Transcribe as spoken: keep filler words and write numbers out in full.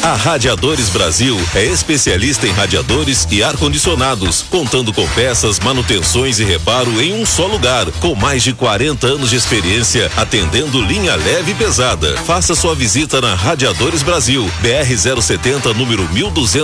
A Radiadores Brasil é especialista em radiadores e ar-condicionados, contando com peças, manutenções e reparo em um só lugar, com mais de quarenta anos de experiência, atendendo linha leve e pesada. Faça sua visita na Radiadores Brasil, B R zero setenta, número mil duzentos